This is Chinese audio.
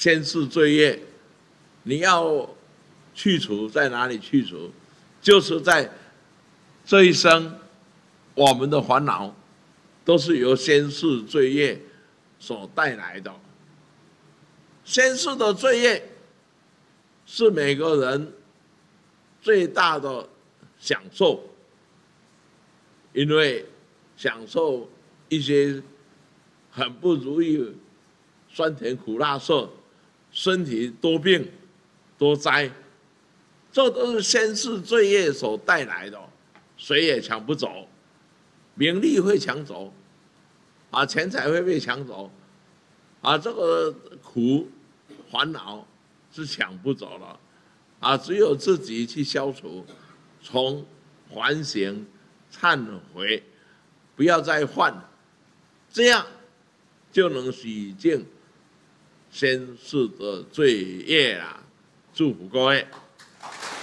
先世罪业，你要去除，在哪里去除？就是在这一生，我们的烦恼都是由先世罪业所带来的。先世的罪业是每个人最大的享受，因为享受一些很不如意、酸甜苦辣涩，身体多病多灾，这都是先世罪业所带来的，谁也抢不走。名利会抢走，钱财会被抢走，这个苦烦恼是抢不走了，只有自己去消除，从反省、忏悔，不要再犯，这样就能洗净先世的罪业啦。祝福各位。